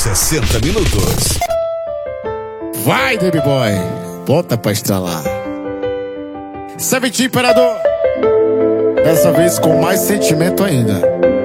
60 minutos. Vai, Baby Boy, bota pra estralar. Seventeen Imperador, dessa vez com mais sentimento ainda.